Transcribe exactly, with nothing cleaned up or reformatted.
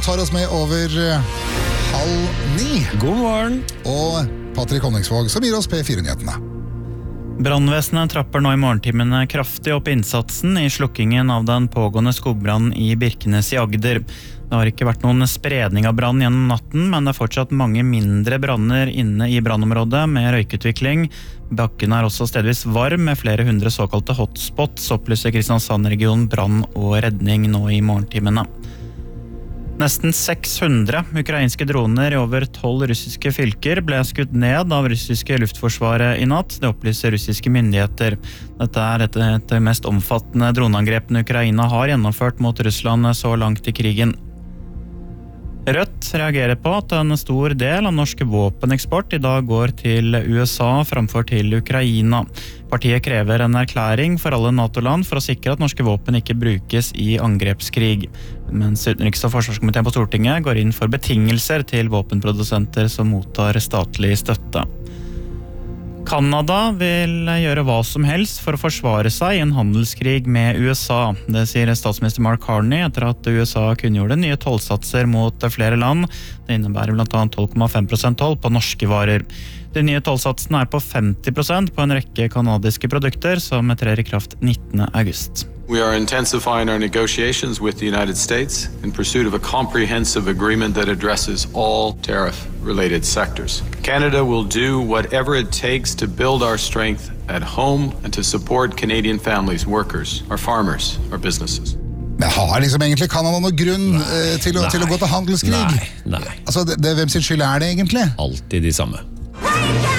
Tar oss med over halv ni. God morgen. Og Patrick Honningsvåg som gir oss P fire-nyhetene. Brannvesenet trapper nå i morgentimene kraftig opp innsatsen i slukkingen av den pågående skogbrannen i Birkenes i Agder. Det har ikke vært noen spredning av brann gjennom natten, men det er fortsatt mange mindre branner inne i brannområdet med røykutvikling. Bakken er også stedvis varm med flere hundre såkalte hotspots, opplyser Kristiansand-regionen brann og redning nå i morgentimene. Nesten seks hundre ukrainske droner i over tolv russiske fylker ble skutt ned av russiske luftforsvaret i natt, det opplyser russiske myndigheter. Dette er et av de mest omfattende droneangrepene Ukraina har gjennomført mot Russland så langt i krigen. Rødt reagerer på at en stor del av norsk våpeneksport i dag går til U S A framfor til Ukraina. Partiet krever en erklæring for alle NATO-land for å sikre at norske våpen ikke brukes i angrepskrig. Mens utenriks- og forsvarskomiteen på Stortinget går inn for betingelser til våpenprodusenter som mottar statlig støtte. Kanada vil gjøre hva som helst for å forsvare seg i en handelskrig med U S A. Det sier statsminister Mark Carney etter at U S A kunngjorde nye tollsatser mot flere land. Det innebærer blant annet tolv komma fem prosent toll på norske varer. De nye tollsatsene er på femti prosent på en rekke kanadiske produkter som trer i kraft nittende august. We are intensifying our negotiations with the United States in pursuit of a comprehensive agreement that addresses all tariff-related sectors. Canada will do whatever it takes to build our strength at home and to support Canadian families, workers, our farmers, our businesses. Men har liksom egentlig Kanada noen grunn nei, til, å, til å gå til handelskrig? Nei, nei. Altså, det, det, hvem sin skyld er det egentlig? Alltid de samme.